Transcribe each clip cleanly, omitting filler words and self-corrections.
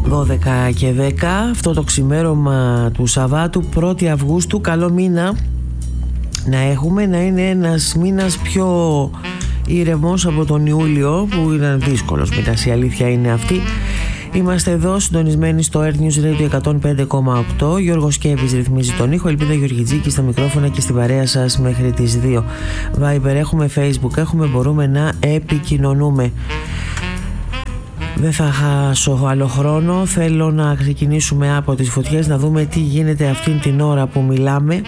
12 και 10 αυτό το ξημέρωμα του Σαββάτου 1η Αυγούστου. Καλό μήνα να έχουμε, να είναι ένας μήνας πιο ήρεμος από τον Ιούλιο που ήταν δύσκολος μήνας, η αλήθεια είναι αυτή. Είμαστε εδώ συντονισμένοι στο Earth News Radio 105,8. Γιώργος Κέβης ρυθμίζει τον ήχο, Ελπίδα Γεωργιτζίκη στα μικρόφωνα και στην παρέα σας μέχρι τις 2. Viber έχουμε, Facebook έχουμε, μπορούμε να επικοινωνούμε. Δεν θα χάσω άλλο χρόνο, θέλω να ξεκινήσουμε από τις φωτιές, να δούμε τι γίνεται αυτήν την ώρα που μιλάμε.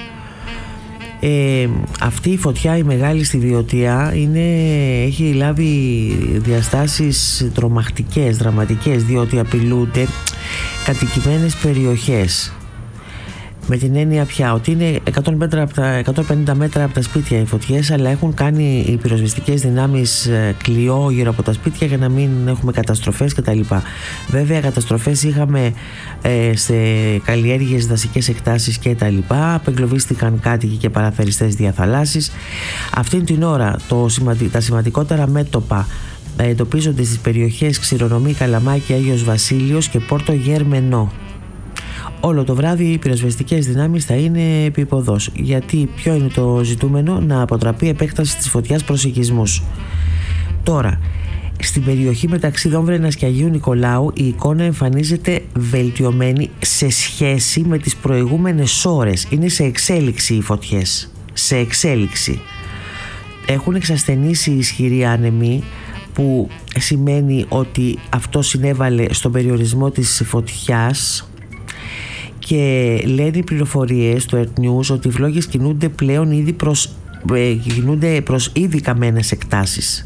Αυτή η φωτιά η μεγάλη στη Βιωτία έχει λάβει διαστάσεις τρομακτικές, δραματικές, διότι απειλούνται κατοικημένες περιοχές. Με την έννοια πια ότι είναι 150 μέτρα από τα σπίτια οι φωτιές, αλλά έχουν κάνει οι πυροσβεστικές δυνάμεις κλειό γύρω από τα σπίτια για να μην έχουμε καταστροφές κτλ. Βέβαια καταστροφές είχαμε σε καλλιέργειες, δασικές εκτάσεις κτλ. Απεγκλωβίστηκαν κάτοικοι και παραθεριστές διαθαλάσσεις. Αυτήν την ώρα τα σημαντικότερα μέτωπα εντοπίζονται στις περιοχές Ξηρονομή, Καλαμάκι, Άγιος Βασίλειος και Πόρτο Γερμενό. Όλο το βράδυ οι πυροσβεστικές δυνάμεις θα είναι επίποδος. Γιατί ποιο είναι το ζητούμενο? Να αποτραπεί επέκταση της φωτιάς προς οικισμούς. Τώρα, στην περιοχή μεταξύ Δόμβρενας και Αγίου Νικολάου η εικόνα εμφανίζεται βελτιωμένη σε σχέση με τις προηγούμενες ώρες. Είναι σε εξέλιξη οι φωτιές. Σε εξέλιξη. Έχουν εξασθενήσει ισχυροί άνεμοι, που σημαίνει ότι αυτό συνέβαλε στον περιορισμό της φωτιάς. Και λένε οι πληροφορίες του Earth News ότι οι φλόγες κινούνται πλέον ήδη προς ήδη καμένες εκτάσεις,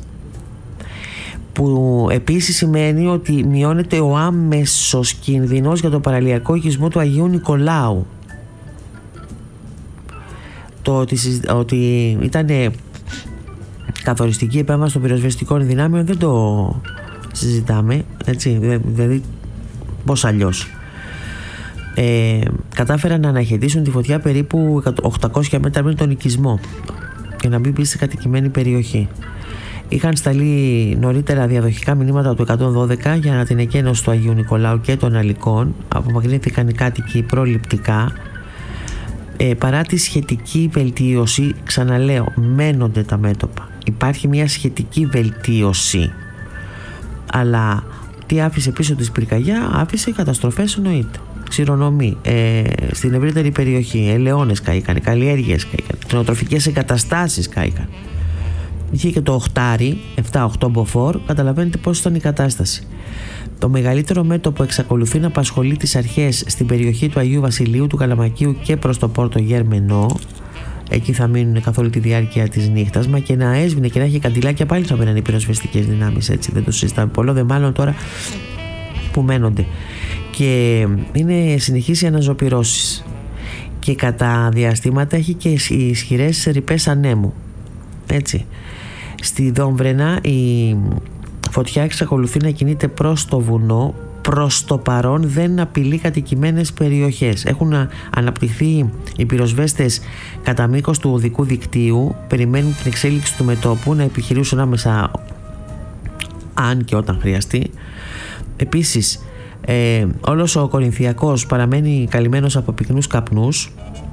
που επίσης σημαίνει ότι μειώνεται ο άμεσος κίνδυνος για το παραλιακό οικισμό του Αγίου Νικολάου. Το ότι ήταν καθοριστική επέμβαση των πυροσβεστικών δυνάμεων δεν το συζητάμε, έτσι, δηλαδή πώς αλλιώς. Κατάφεραν να αναχαιτήσουν τη φωτιά περίπου 800 μέτρα πριν τον οικισμό και να μην μπει σε κατοικημένη περιοχή. Είχαν σταλεί νωρίτερα διαδοχικά μηνύματα του 112 για την εκένωση του Αγίου Νικολάου και των Αλικών. Απομακρύνθηκαν οι κάτοικοι προληπτικά. Παρά τη σχετική βελτίωση, ξαναλέω, μένονται τα μέτωπα. Υπάρχει μια σχετική βελτίωση, αλλά τι άφησε πίσω της πυρκαγιά? Άφησε καταστροφές, εννοείται. Ξηρονομή, στην ευρύτερη περιοχή, ελαιώνες καήκαν, καλλιέργειες καήκαν, κτηνοτροφικές εγκαταστάσεις καήκαν. Είχε και το 7-8 μποφόρ, καταλαβαίνετε πώς ήταν η κατάσταση. Το μεγαλύτερο μέτωπο εξακολουθεί να απασχολεί τις αρχές στην περιοχή του Αγίου Βασιλείου, του Καλαμακίου και προς το Πόρτο Γερμενό. Εκεί θα μείνουν καθ' όλη τη διάρκεια της νύχτας. Μα και να έσβηνε και να έχει καντιλάκια, πάλι θα μένουν οι πυροσβεστικές δυνάμεις, έτσι, δεν το συζητάμε. Πολλό δε μάλλον τώρα που μένονται. Και είναι συνεχείς οι αναζωπυρώσεις και κατά διαστήματα έχει και ισχυρές ρηπές ανέμου, έτσι. Στη Δόμβρενα η φωτιά εξακολουθεί να κινείται προς το βουνό. Προς το παρόν δεν απειλεί κατοικημένες περιοχές. Έχουν αναπτυχθεί οι πυροσβέστες κατά μήκος του οδικού δικτύου, περιμένουν την εξέλιξη του μετώπου να επιχειρήσουν άμεσα αν και όταν χρειαστεί. Επίσης όλος ο Κορινθιακός παραμένει καλυμμένος από πυκνούς καπνούς.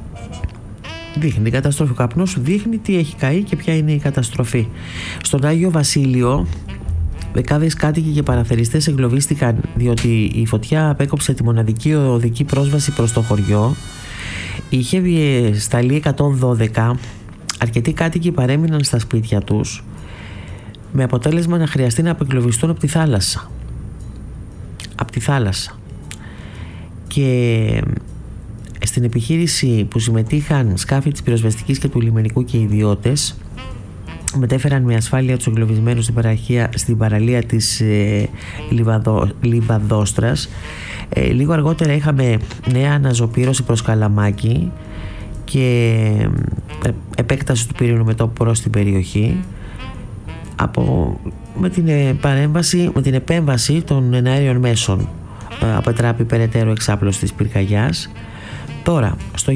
Δείχνει την καταστροφή. Ο καπνός δείχνει τι έχει καεί και ποια είναι η καταστροφή. Στον Άγιο Βασίλειο δεκάδες κάτοικοι και παραθεριστές εγκλωβίστηκαν, διότι η φωτιά απέκοψε τη μοναδική οδική πρόσβαση προς το χωριό. Είχε σταλεί 112. Αρκετοί κάτοικοι παρέμειναν στα σπίτια τους, με αποτέλεσμα να χρειαστεί να απεγκλωβιστούν από τη θάλασσα. Και στην επιχείρηση που συμμετείχαν σκάφη της πυροσβεστικής και του λιμενικού και ιδιώτες, μετέφεραν με ασφάλεια τους εγκλωβισμένους στην παραλία της Λιβαδόστρας. Λίγο αργότερα είχαμε νέα αναζωπήρωση προς Καλαμάκι και επέκταση του πυρήνου μετώπου προς την περιοχή με την επέμβαση των εναέριων μέσων. Αποτράπει περαιτέρω εξάπλωση της πυρκαγιάς. Τώρα στο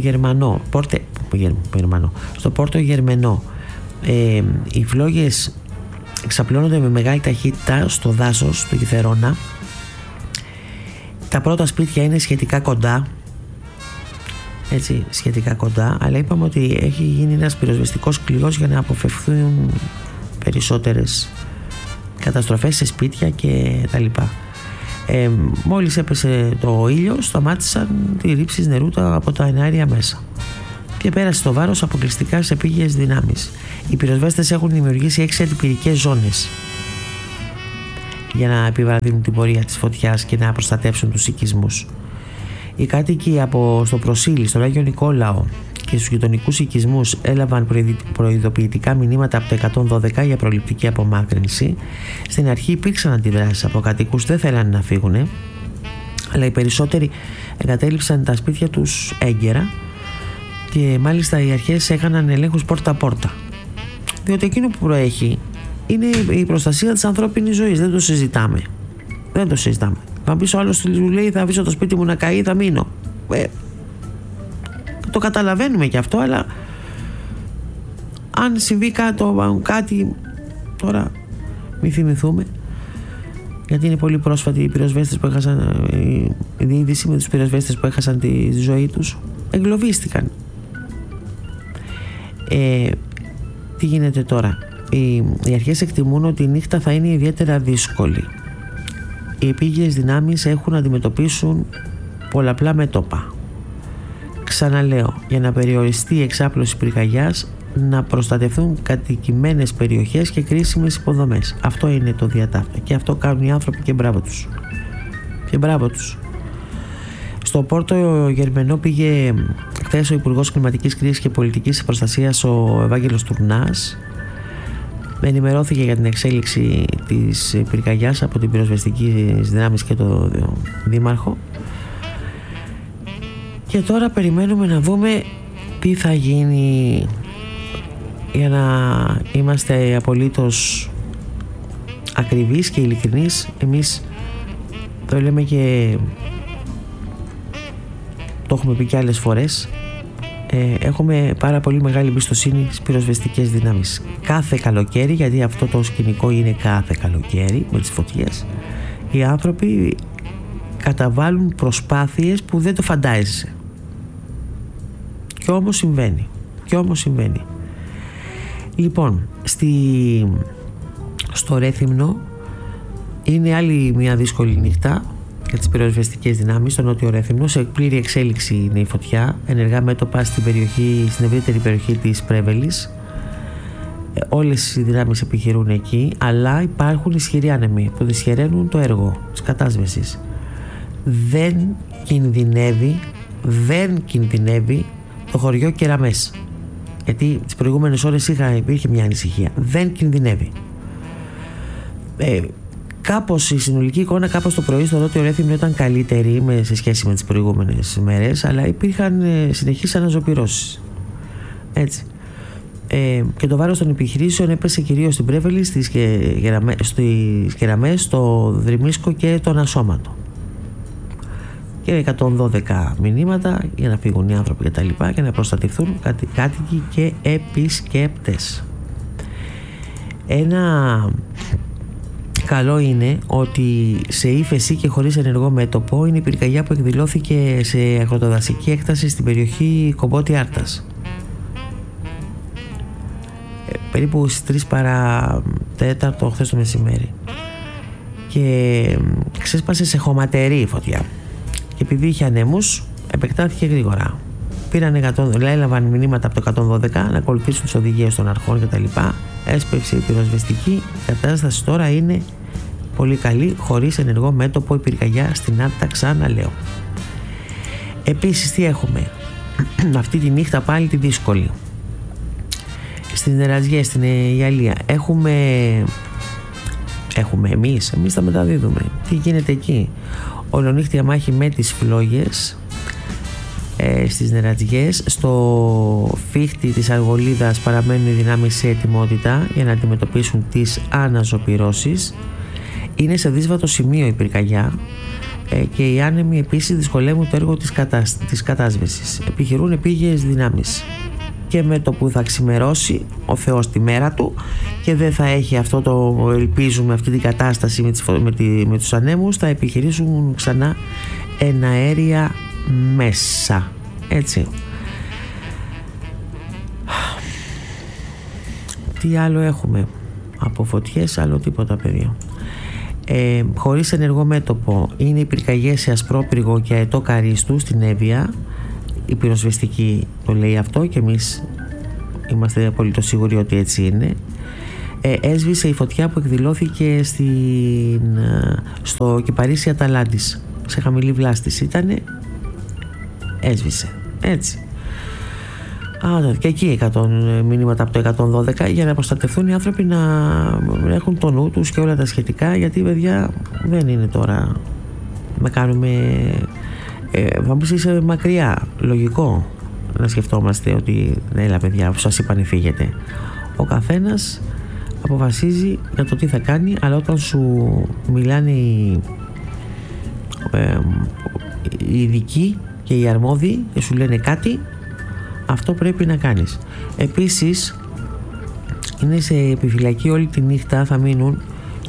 στο Πόρτο Γερμενό οι φλόγες εξαπλώνονται με μεγάλη ταχύτητα στο δάσος του Κιθερώνα. Τα πρώτα σπίτια είναι σχετικά κοντά, έτσι, σχετικά κοντά, αλλά είπαμε ότι έχει γίνει ένας πυροσβεστικός κλειός για να αποφευθούν περισσότερες καταστροφές σε σπίτια και τα λοιπά. Μόλις έπεσε το ήλιο, σταμάτησαν τη ρήψη νερού από τα εναέρια μέσα και πέρασε το βάρος αποκλειστικά σε επίγειες δυνάμεις. Οι πυροσβέστες έχουν δημιουργήσει 6 αντιπυρικές ζώνες για να επιβραδύνουν την πορεία της φωτιάς και να προστατεύσουν τους οικισμούς. Οι κάτοικοι στο Προσήλι, στον Άγιο Νικόλαο και στους γειτονικούς οικισμούς έλαβαν προειδοποιητικά μηνύματα από το 112 για προληπτική απομάκρυνση. Στην αρχή υπήρξαν αντιδράσεις από κατοίκους, δεν θέλανε να φύγουν, αλλά οι περισσότεροι εγκατέλειψαν τα σπίτια τους έγκαιρα και μάλιστα οι αρχές έκαναν ελέγχους πόρτα-πόρτα. Διότι εκείνο που προέχει είναι η προστασία της ανθρώπινης ζωής, δεν το συζητάμε. Δεν το συζητάμε. Θα πεις ο άλλος του λέει θα αφήσω το σπίτι μου να καεί, θα μείνω. Το καταλαβαίνουμε και αυτό, αλλά αν συμβεί κάτι τώρα μη θυμηθούμε, γιατί είναι πολύ πρόσφατη οι πυροσβέστες που έχασαν, η διείδηση με τους πυροσβέστες που έχασαν τη ζωή τους, εγκλωβίστηκαν. Τι γίνεται τώρα? Οι αρχές εκτιμούν ότι η νύχτα θα είναι ιδιαίτερα δύσκολη. Οι επίγειες δυνάμεις έχουν να αντιμετωπίσουν πολλαπλά μέτωπα. Ξαναλέω, για να περιοριστεί η εξάπλωση πυρκαγιάς, να προστατευτούν κατοικημένες περιοχές και κρίσιμες υποδομές. Αυτό είναι το διατάφτα και αυτό κάνουν οι άνθρωποι και μπράβο τους. Και μπράβο τους. Στο Πόρτο Γερμενό πήγε χθες ο Υπουργός Κλιματικής Κρίσης και Πολιτικής Προστασίας, ο Ευάγγελος Τουρνάς. Ενημερώθηκε για την εξέλιξη της πυρκαγιάς από την πυροσβεστική δυνάμεις και το Δήμαρχο. Και τώρα περιμένουμε να δούμε τι θα γίνει, για να είμαστε απολύτως ακριβείς και ειλικρινείς. Εμείς το λέμε και το έχουμε πει και άλλες φορές, έχουμε πάρα πολύ μεγάλη εμπιστοσύνη στις πυροσβεστικές δυνάμεις. Κάθε καλοκαίρι, γιατί αυτό το σκηνικό είναι κάθε καλοκαίρι με τις φωτιές, οι άνθρωποι καταβάλουν προσπάθειες που δεν το φαντάζεσαι. Και όμως συμβαίνει. Λοιπόν, στο Ρέθυμνο είναι άλλη μια δύσκολη νύχτα για τις πυροσβεστικές δυνάμεις. Στο Νότιο Ρέθυμνο σε πλήρη εξέλιξη είναι η φωτιά, ενεργά μέτωπα στην ευρύτερη περιοχή της Πρέβελης. Όλες οι δυνάμεις επιχειρούν εκεί, αλλά υπάρχουν ισχυροί άνεμοι που δυσχεραίνουν το έργο της κατάσβεσης. Δεν κινδυνεύει το χωριό Κεραμές, γιατί τις προηγούμενες ώρες υπήρχε μια ανησυχία. Δεν κινδυνεύει. Κάπως η συνολική εικόνα κάπως το πρωί στο Νότιο Ρέθυμνο ήταν καλύτερη σε σχέση με τις προηγούμενες μέρες, αλλά υπήρχαν συνεχείς αναζωπυρώσεις. Έτσι. Και το βάρος των επιχειρήσεων έπεσε κυρίως στην Πρέβελη, στις Κεραμές, στο Δρυμίσκο και τον Ασώματο. Και 112 μηνύματα για να φύγουν οι άνθρωποι και τα λοιπά και να προστατευτούν κάτοικοι και επισκέπτες. Ένα καλό είναι ότι σε ύφεση και χωρίς ενεργό μέτωπο είναι η πυρκαγιά που εκδηλώθηκε σε αγροτοδασική έκταση στην περιοχή Κομπότη Άρτας. Περίπου στις 3 παρά 4 χθες το μεσημέρι. Και ξέσπασε σε χωματερή η φωτιά. Και επειδή είχε ανέμους, επεκτάθηκε γρήγορα. Έλαβαν μηνύματα από το 112 να ακολουθήσουν τις οδηγίες των αρχών κτλ. Έσπευσε η πυροσβεστική. Η κατάσταση τώρα είναι πολύ καλή, χωρίς ενεργό μέτωπο η πυρκαγιά στην Άρτα, ξαναλέω. Επίσης, τι έχουμε? Αυτή τη νύχτα πάλι τη δύσκολη. Στις Νεραζιές, στην Ιαλία, έχουμε εμείς τα μεταδίδουμε. Τι γίνεται εκεί? Ολονύχτια μάχη με τις φλόγες στις Νερατζιές. Στο φύχτη της Αργολίδας παραμένουν οι δυνάμεις σε ετοιμότητα για να αντιμετωπίσουν τις αναζωπυρώσεις. Είναι σε δύσβατο σημείο η πυρκαγιά και οι άνεμοι επίσης δυσκολεύουν το έργο της κατάσβεσης. Επιχειρούν επίγειες δυνάμεις και με το που θα ξημερώσει ο Θεός τη μέρα του και δεν θα έχει αυτό ελπίζουμε αυτή την κατάσταση με τους ανέμους, θα επιχειρήσουν ξανά εναέρια μέσα. Έτσι. Τι άλλο έχουμε? Από φωτιές άλλο τίποτα, παιδιά. Χωρίς ενεργό μέτωπο είναι οι πυρκαγιές σε Ασπρόπυργο και Αετό Καρίστου στην Εύβοια. Η πυροσβεστική το λέει αυτό και εμείς είμαστε απολύτως σίγουροι ότι έτσι είναι. Έσβησε η φωτιά που εκδηλώθηκε στο Κυπαρίσι Αταλάντης. Σε χαμηλή βλάστηση ήτανε, έσβησε. Έτσι. Και εκεί μηνύματα από το 112 για να προστατευτούν οι άνθρωποι, να έχουν το νου τους και όλα τα σχετικά, γιατί παιδιά δεν είναι τώρα να κάνουμε θα μου πεις είσαι μακριά, λογικό να σκεφτόμαστε ότι έλα παιδιά που σας είπανε φύγετε. Ο καθένας αποφασίζει για το τι θα κάνει, αλλά όταν σου μιλάνε οι ειδικοί και οι αρμόδιοι και σου λένε κάτι, αυτό πρέπει να κάνεις. Επίσης είναι σε επιφυλακή όλη τη νύχτα, θα μείνουν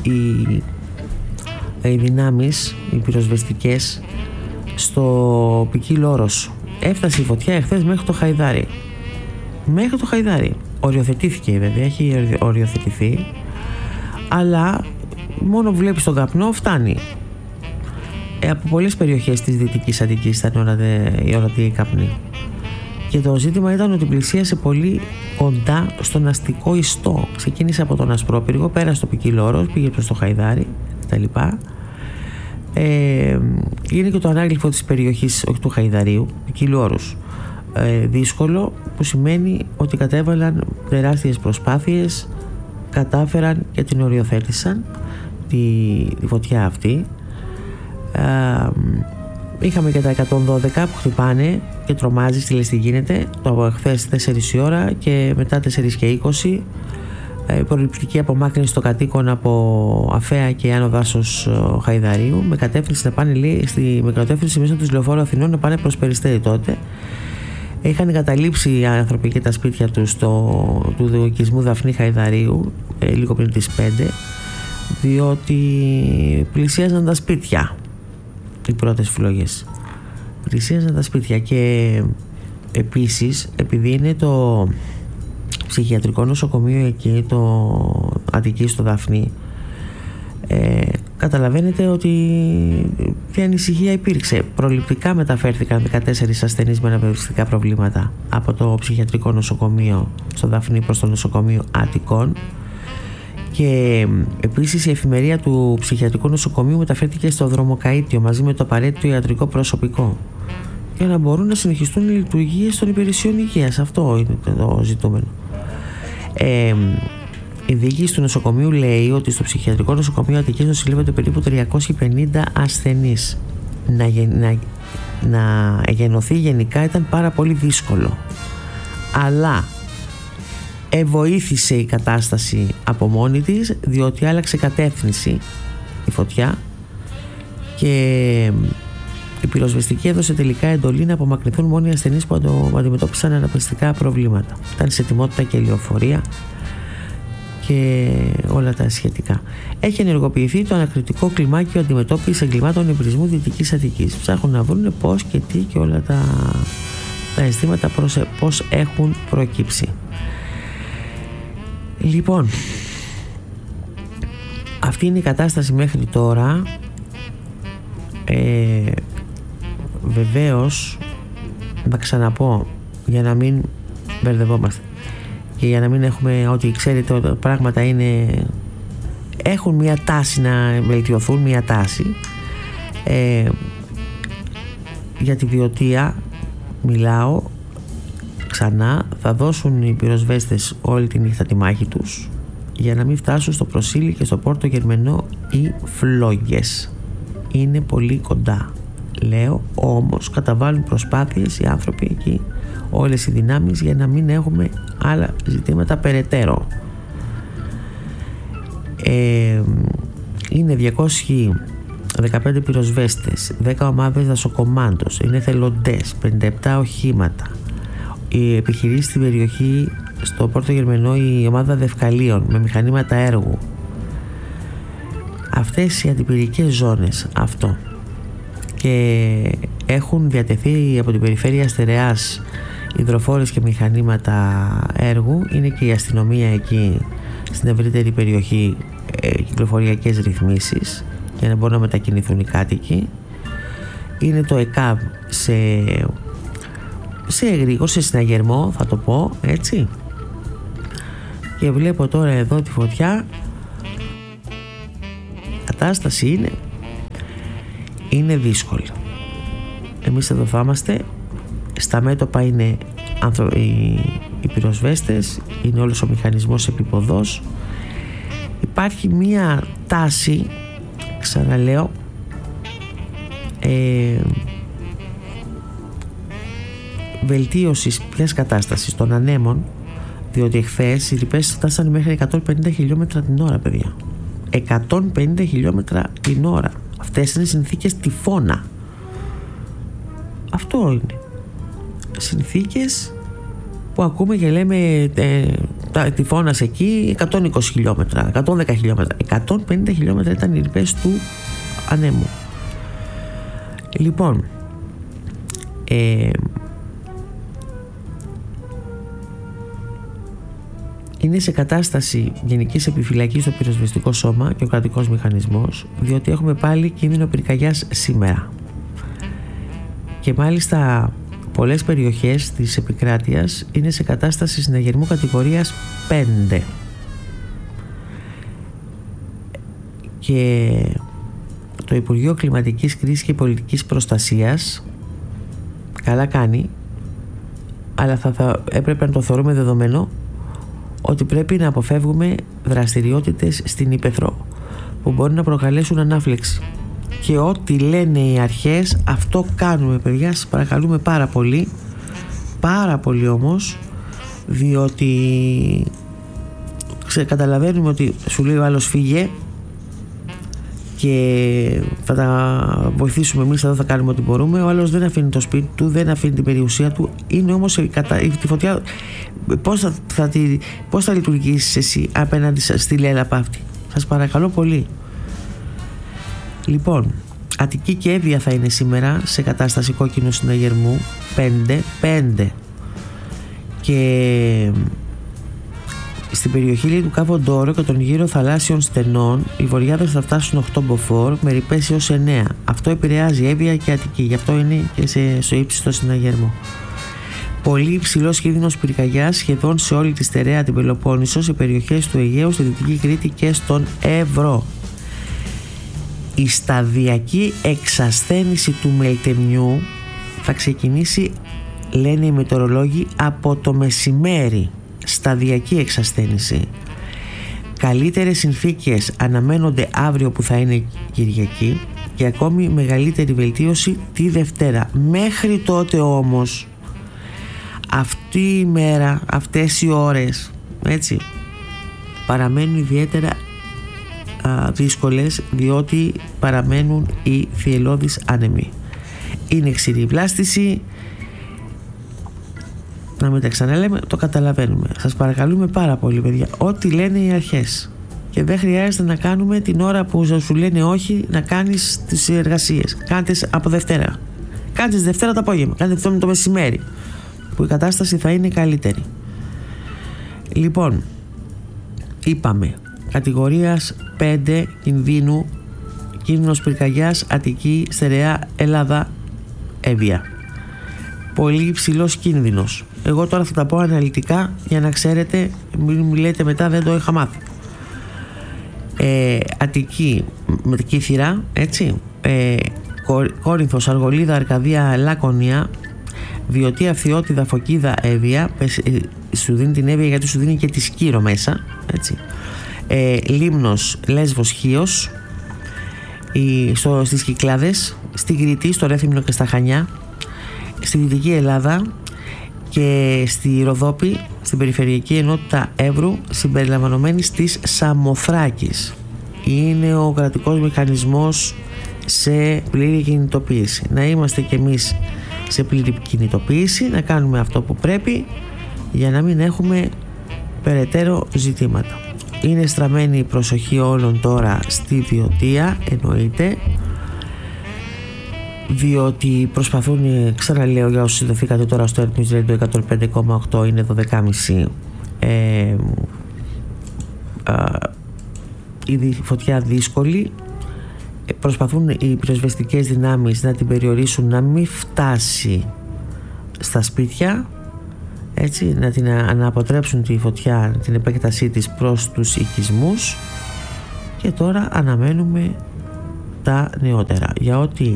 οι δυνάμεις, οι πυροσβεστικές στο Πικίλο Όρος. Έφτασε η φωτιά εχθές μέχρι το Χαϊδάρι. Μέχρι το Χαϊδάρι. Οριοθετήθηκε βέβαια, έχει οριοθετηθεί, αλλά μόνο που βλέπεις τον καπνό φτάνει. Από πολλές περιοχές της Δυτικής Αττικής ήταν η ορατή καπνή. Και το ζήτημα ήταν ότι πλησίασε πολύ κοντά στον αστικό ιστό. Ξεκίνησε από τον Ασπρόπυργο, πέρασε στο Πικίλο Όρος, πήγε προς το Χαϊδάρι κτλ. Είναι και το ανάγλυφο της περιοχής, όχι του Χαϊδαρίου, Πικίλου Όρους. Δύσκολο, που σημαίνει ότι κατέβαλαν τεράστιες προσπάθειες, κατάφεραν και την οριοθέτησαν τη φωτιά αυτή. Είχαμε και τα 112 που χτυπάνε και τρομάζει, τι λες τι γίνεται, το χθες 4 η ώρα και μετά 4 και 20 προληπτική απομάκρυνση των κατοίκων από Αφαία και Άνω Δάσος Χαϊδαρίου, με κατεύθυνση να πάνε, λέει, με κατεύθυνση μέσα του Λεωφόρου Αθηνών να πάνε προς Περιστέρι. Τότε είχαν καταλήψει οι άνθρωποι και τα σπίτια τους του διοικισμού Δαφνή Χαϊδαρίου λίγο πριν τις 5, διότι πλησίαζαν τα σπίτια οι πρώτες φλόγες. Πλησίαζαν τα σπίτια. Και επίσης, επειδή είναι το ψυχιατρικό νοσοκομείο εκεί, το Αττική στο Δαφνί, καταλαβαίνετε ότι τι ανησυχία υπήρξε. Προληπτικά μεταφέρθηκαν 14 ασθενείς με αναπνευστικά προβλήματα από το ψυχιατρικό νοσοκομείο στο Δαφνί προς το νοσοκομείο Αττικών. Και επίσης η εφημερία του ψυχιατρικού νοσοκομείου μεταφέρθηκε στο Δρομοκαΐτιο μαζί με το απαραίτητο ιατρικό προσωπικό, για να μπορούν να συνεχιστούν οι λειτουργίες των υπηρεσιών υγείας. Αυτό είναι το ζητούμενο. Η διοίκηση του νοσοκομείου λέει ότι στο ψυχιατρικό νοσοκομείο Αττικής νοσηλεύονται περίπου 350 ασθενείς. Να εγενωθεί γενικά ήταν πάρα πολύ δύσκολο, αλλά βοήθησε η κατάσταση από μόνη της, διότι άλλαξε κατεύθυνση η φωτιά και η πυροσβεστική έδωσε τελικά εντολή να απομακρυνθούν μόνο οι ασθενείς που αντιμετώπισαν αναπνευστικά προβλήματα. Ήταν σε ετοιμότητα και λεωφορεία και όλα τα σχετικά. Έχει ενεργοποιηθεί το ανακριτικό κλιμάκιο αντιμετώπισης εγκλημάτων εμπρισμού Δυτικής Αττικής. Ψάχνουν να βρουν πώς και τι και όλα τα αισθήματα πώς έχουν προκύψει. Λοιπόν, αυτή είναι η κατάσταση μέχρι τώρα. Βεβαίως, να ξαναπώ, για να μην μπερδευόμαστε και για να μην έχουμε ότι ξέρετε ότι πράγματα έχουν μια τάση να βελτιωθούν, μια τάση. Για τη Βιωτία μιλάω ξανά, θα δώσουν οι πυροσβέστες όλη τη νύχτα τη μάχη τους για να μην φτάσουν στο Προσήλι και στο Πόρτο Γερμενό οι φλόγες. Είναι πολύ κοντά, λέω, όμως καταβάλουν προσπάθειες οι άνθρωποι εκεί, όλες οι δυνάμεις, για να μην έχουμε άλλα ζητήματα περαιτέρω. Είναι 215 πυροσβέστες, 10 ομάδες δασοκομάντος, είναι θελοντές, 57 οχήματα. Η επιχειρήση στην περιοχή στο Πόρτο Γερμενό, η ομάδα δευκαλίων με μηχανήματα έργου. Αυτές οι αντιπυρικές ζώνες, αυτό και έχουν διατεθεί από την περιφέρεια Στερεάς υδροφόρες και μηχανήματα έργου. Είναι και η αστυνομία εκεί στην ευρύτερη περιοχή, κυκλοφοριακές ρυθμίσεις για να μπορούν να μετακινηθούν οι κάτοικοι. Είναι το ΕΚΑΒ σε εγρήγορση, σε συναγερμό, θα το πω έτσι. Και βλέπω τώρα εδώ τη φωτιά. Η κατάσταση είναι δύσκολη. Εμείς εδώ θα είμαστε. Στα μέτωπα είναι οι πυροσβέστες, είναι όλος ο μηχανισμός επιποδός. Υπάρχει μία τάση, ξαναλέω, βελτίωσης ποιας κατάστασης των ανέμων, διότι εχθές οι ρηπές φτάσανε μέχρι 150 χιλιόμετρα την ώρα, παιδιά. 150 χιλιόμετρα την ώρα. Αυτές είναι συνθήκες τυφώνα. Αυτό είναι συνθήκες που ακούμε και λέμε τυφώνας εκεί 120 χιλιόμετρα, 110 χιλιόμετρα. 150 χιλιόμετρα ήταν οι ρηπές του ανέμου. Λοιπόν, είναι σε κατάσταση γενικής επιφυλακής το πυροσβεστικό σώμα και ο κρατικός μηχανισμός, διότι έχουμε πάλι κίνδυνο πυρκαγιάς σήμερα. Και μάλιστα πολλές περιοχές της επικράτειας είναι σε κατάσταση συναγερμού κατηγορίας 5. Και το Υπουργείο Κλιματικής Κρίσης και Πολιτικής Προστασίας καλά κάνει, αλλά θα έπρεπε να το θεωρούμε δεδομένο, ότι πρέπει να αποφεύγουμε δραστηριότητες στην ύπαιθρο που μπορεί να προκαλέσουν ανάφλεξη. Και ό,τι λένε οι αρχές, αυτό κάνουμε, παιδιά. Σας παρακαλούμε πάρα πολύ. Πάρα πολύ όμως, διότι καταλαβαίνουμε ότι σου λέει ο άλλος φύγε και θα τα βοηθήσουμε εμείς εδώ, θα κάνουμε ό,τι μπορούμε. Ο άλλος δεν αφήνει το σπίτι του, δεν αφήνει την περιουσία του. Είναι όμως τη φωτιά. Πώς θα λειτουργήσεις εσύ απέναντι στη λέλαπα αυτή? Σας παρακαλώ πολύ. Λοιπόν, Αττική και Εύβοια θα είναι σήμερα σε κατάσταση κόκκινου συναγερμού 5. Και στην περιοχή του Κάβο Ντόρο και των γύρω θαλάσσιων στενών οι βορειάδες θα φτάσουν 8 μποφόρ με ρηπές έως 9. Αυτό επηρεάζει Εύβοια και Αττική, γι' αυτό είναι και στο ύψιστο συναγερμό. Πολύ υψηλός κίνδυνος πυρκαγιάς σχεδόν σε όλη τη στερεά την Πελοπόννησο, σε περιοχές του Αιγαίου, στη Δυτική Κρήτη και στον Εύρο. Η σταδιακή εξασθένηση του Μελτεμιού θα ξεκινήσει, λένε οι μετεωρολόγοι, από το μεσημέρι. Σταδιακή εξασθένηση. Καλύτερες συνθήκες αναμένονται αύριο που θα είναι Κυριακή και ακόμη μεγαλύτερη βελτίωση τη Δευτέρα. Μέχρι τότε όμως, αυτή η μέρα, αυτές οι ώρες, έτσι, παραμένουν ιδιαίτερα δύσκολες, διότι παραμένουν οι θυελλώδεις άνεμοι. Είναι ξηρή βλάστηση, να μην τα ξαναλέμε, το καταλαβαίνουμε. Σας παρακαλούμε πάρα πολύ, παιδιά, ό,τι λένε οι αρχές, και δεν χρειάζεται να κάνουμε την ώρα που σου λένε όχι να κάνεις τις εργασίες. Κάντε από Δευτέρα, κάντε Δευτέρα το απόγευμα, κάντε Δευτέρα το μεσημέρι, που η κατάσταση θα είναι καλύτερη. Λοιπόν, είπαμε κατηγορίας 5 κινδύνου, κίνδυνος πυρκαγιάς Αττική, Στερεά, Ελλάδα, Εύβοια. Πολύ υψηλός κίνδυνος. Εγώ τώρα θα τα πω αναλυτικά για να ξέρετε, μην μου λέτε μετά δεν το είχα μάθει. Αττική με Κύθυρα, έτσι, Κόρινθος, Αργολίδα, Αρκαδία, Λάκωνια, Βιωτία, Φθιώτιδα, Φωκίδα, Εύβοια. Σου δίνει την Εύβοια γιατί σου δίνει και τη Σκύρο μέσα, έτσι. Λίμνος, Λέσβος, Χίος, στις Κυκλάδες, στην Κρήτη, στο Ρέθυμνο και στα Χανιά, στη Δυτική Ελλάδα και στη Ροδόπη, στην περιφερειακή ενότητα Εύρου, συμπεριλαμβανομένης της Σαμοθράκης. Είναι ο κρατικός μηχανισμός σε πλήρη κινητοποίηση. Να είμαστε κι εμείς σε πλήρη κινητοποίηση, να κάνουμε αυτό που πρέπει για να μην έχουμε περαιτέρω ζητήματα. Είναι στραμμένη η προσοχή όλων τώρα στη Βιωτία, εννοείται. διότι προσπαθούν, ξαναλέω για όσους συνδεθήκατε τώρα στο Earth News Radio 105,8, είναι 12.30, η φωτιά δύσκολη, προσπαθούν οι πυροσβεστικές δυνάμεις να την περιορίσουν να μην φτάσει στα σπίτια, έτσι, να αποτρέψουν τη φωτιά, την επέκτασή της προς τους οικισμούς, και τώρα αναμένουμε τα νεότερα. Για ό,τι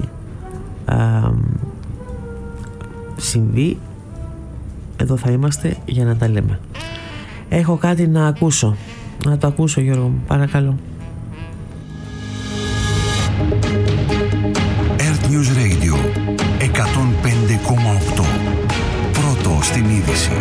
συμβεί, εδώ θα είμαστε για να τα λέμε. Έχω κάτι να ακούσω. Να το ακούσω, Γιώργο μου, παρακαλώ. Earth News Radio 105,8. Πρώτο στην είδηση.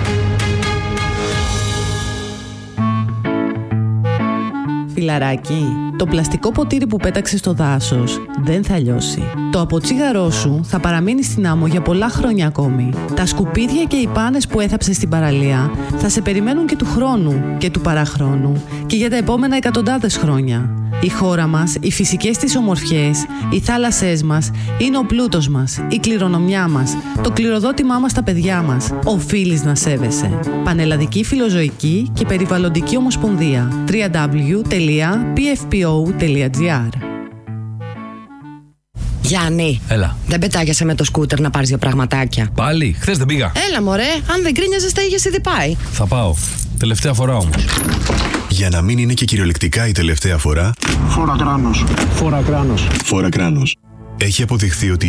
Φιλαράκι, το πλαστικό ποτήρι που πέταξες στο δάσος δεν θα λιώσει. Το αποτσίγαρό σου θα παραμείνει στην άμμο για πολλά χρόνια ακόμη. Τα σκουπίδια και οι πάνες που έθαψες στην παραλία θα σε περιμένουν και του χρόνου και του παραχρόνου και για τα επόμενα εκατοντάδες χρόνια. Η χώρα μας, οι φυσικές της ομορφιές, οι θάλασσές μας είναι ο πλούτος μας, η κληρονομιά μας, το κληροδότημά μας στα παιδιά μας. Οφείλεις να σέβεσαι. Πανελλαδική Φιλοζωική και Περιβαλλοντική Ομοσπονδία. www.pfpo.gr. Γιάννη, έλα. Δεν πετάγεσαι με το σκούτερ να πάρεις δύο πραγματάκια? Πάλι, χθες δεν πήγα. Έλα μωρέ, αν δεν κρίνιαζες τα είχες ήδη πάει. Θα πάω. Τελευταία φορά όμως. Για να μην είναι και κυριολεκτικά η τελευταία φορά, Φόρα κράνος. έχει αποδειχθεί ότι